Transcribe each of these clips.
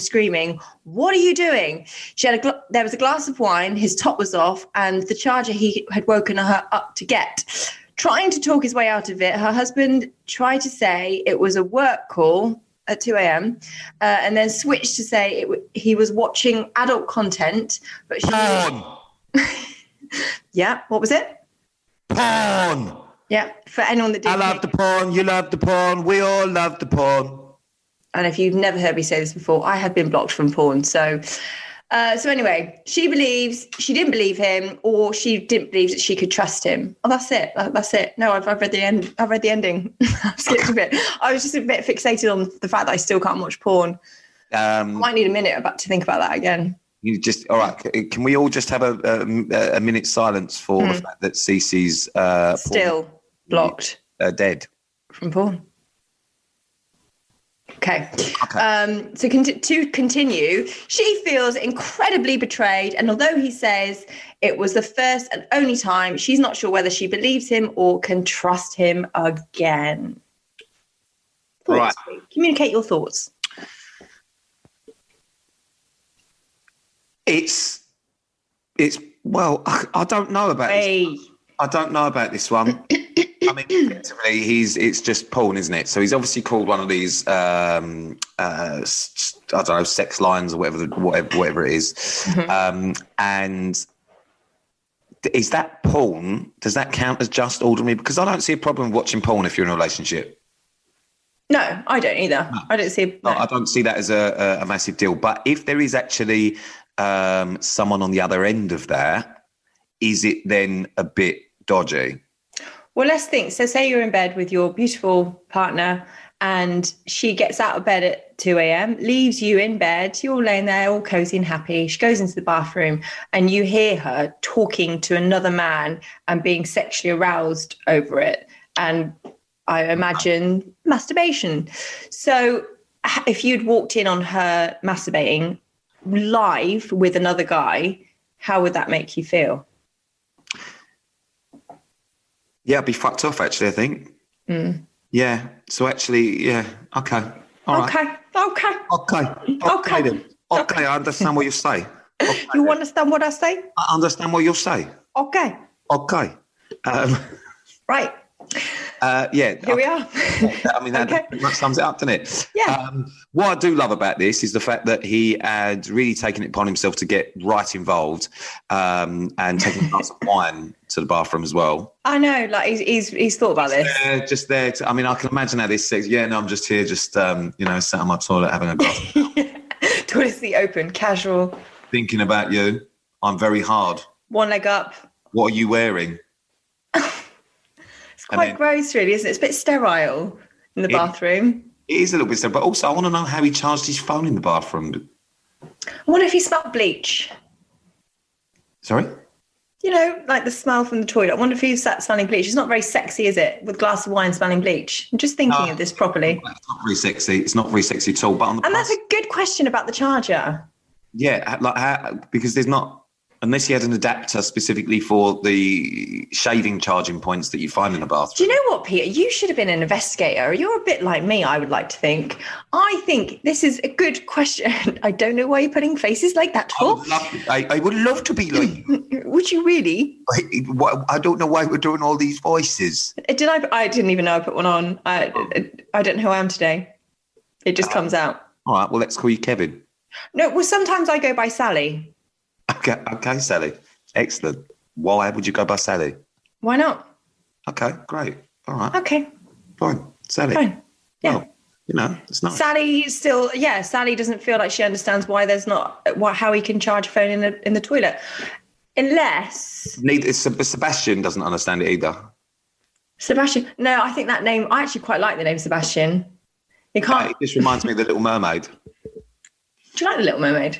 screaming, "What are you doing?" There was a glass of wine, his top was off, and the charger he had woken her up to get. Trying to talk his way out of it, her husband tried to say it was a work call at 2 a.m. And then switched to say he was watching adult content. But Porn! Yeah, what was it? Porn! Yeah, for anyone that didn't. I love the porn, you love the porn, we all love the porn. And if you've never heard me say this before, I have been blocked from porn. So anyway, she didn't believe him, or she didn't believe that she could trust him. Oh, that's it. That's it. No, I've read the end. I've read the ending. I've skipped a bit. I was just a bit fixated on the fact that I still can't watch porn. I might need a minute to think about that again. You just all right? Can we all just have a minute silence for the fact that Cece's still blocked, dead from porn? Okay. So to continue, she feels incredibly betrayed, and although he says it was the first and only time, she's not sure whether she believes him or can trust him again. Thoughts, right. Communicate your thoughts. It's well, I don't know about this. I don't know about this one. I mean, effectively, it's just porn, isn't it? So he's obviously called one of these, I don't know, sex lines or whatever it is. Mm-hmm. And is that porn? Does that count as just ordinary? Because I don't see a problem with watching porn if you're in a relationship. No, I don't either. No. I don't see. No. I don't see that as a massive deal. But if there is actually someone on the other end of that, is it then a bit dodgy? Well, let's think. So say you're in bed with your beautiful partner and she gets out of bed at 2 a.m, leaves you in bed, you're all laying there all cozy and happy. She goes into the bathroom and you hear her talking to another man and being sexually aroused over it. And I imagine masturbation. So if you'd walked in on her masturbating live with another guy, how would that make you feel? Yeah, I'd be fucked off, actually, I think. Yeah. So actually, yeah. Okay. All right. Okay, then. Okay, I understand what you say. Okay, you understand what I say? I understand what you say. Okay. Right. Yeah. Here we are. I mean, that pretty much sums it up, doesn't it? Yeah. What I do love about this is the fact that he had really taken it upon himself to get right involved and taking a glass of wine to the bathroom as well. I know, like he's thought about this. Just there. I mean, I can imagine how this says, yeah, no, I'm just here, just, sat on my toilet having a glass. Toilet seat open, casual. Thinking about you. I'm very hard. One leg up. What are you wearing? It's quite gross, really, isn't it? It's a bit sterile in the bathroom. It is a little bit sterile, but also I want to know how he charged his phone in the bathroom. I wonder if he smelled bleach. Sorry? You know, like the smell from the toilet. I wonder if he sat smelling bleach. It's not very sexy, is it? With a glass of wine smelling bleach. I'm just thinking of this properly. It's not very sexy. It's not very sexy at all. But that's a good question about the charger. Yeah, because there's not... Unless he had an adapter specifically for the shaving charging points that you find in a bathroom. Do you know what, Peter? You should have been an investigator. You're a bit like me, I would like to think. I think this is a good question. I don't know why you're putting faces like that, Tom. I would love to be like you. Would you really? I don't know why we're doing all these voices. I didn't even know I put one on. I don't know who I am today. It just comes out. All right, well, let's call you Kevin. No, well, sometimes I go by Sally. Okay, Sally. Excellent. Why would you go by Sally? Why not? Okay, great. All right. Okay. Fine. Sally. Fine. Yeah. Well, it's nice. Sally doesn't feel like she understands why there's not how he can charge a phone in the toilet. Unless Sebastian doesn't understand it either. Sebastian. No, I think that name, I actually quite like the name Sebastian. You can't. It just reminds me of The Little Mermaid. Do you like The Little Mermaid?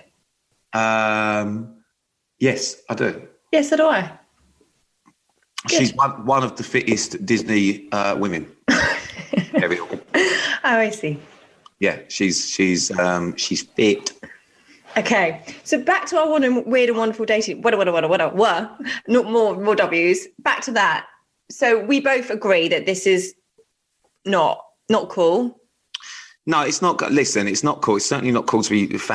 Yes, I do. Yes, so do I. Good. She's one of the fittest Disney women. Oh, I see. Yeah, she's fit. Okay, so back to our weird and wonderful dating. What? Not more W's. Back to that. So we both agree that this is not cool. No, it's not. Listen, it's not cool. It's certainly not cool to be